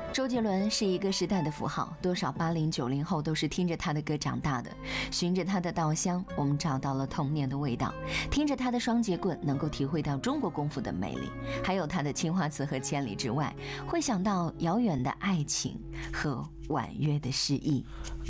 周杰伦是一个时代的符号，多少80、90后都是听着他的歌长大的。循着他的稻香，我们找到了童年的味道；听着他的双节棍，能够体会到中国功夫的魅力。还有他的青花瓷和千里之外，会想到遥远的爱情和婉约的诗意。